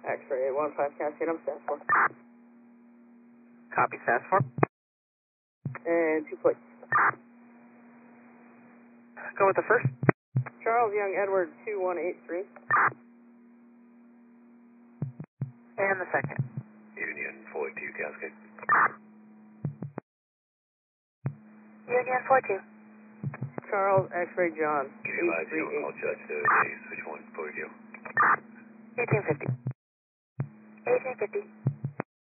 X-ray 815 Cascade, I'm staff 4. Copy, staff 4. And 2 plates. Go with the first. Charles Young Edward 2183. And the second. Union 42 Cascade. Union 42. Charles X-ray John. Union 5, you don't call Judge to switch 1 for you. 1850. 1850.